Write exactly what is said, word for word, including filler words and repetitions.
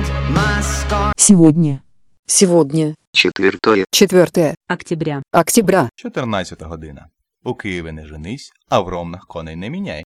Сегодня. Сегодня. Четвертое. Четвертое. Октября. Октября. чотирнадцята година. У Києві не женись, а в Ромнах коней не міняй.